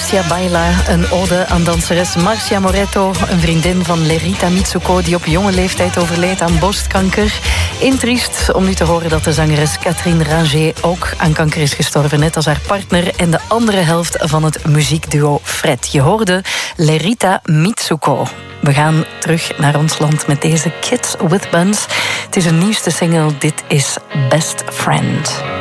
Gracia Baila, een ode aan danseres Marcia Moretto, een vriendin van Lerita Mitsuko, die op jonge leeftijd overleed aan borstkanker. Intriest om nu te horen dat de zangeres Catherine Ranger ook aan kanker is gestorven, net als haar partner en de andere helft van het muziekduo Fred. Je hoorde Lerita Mitsuko. We gaan terug naar ons land met deze Kids with Buns. Het is een nieuwste single, dit is Best Friend.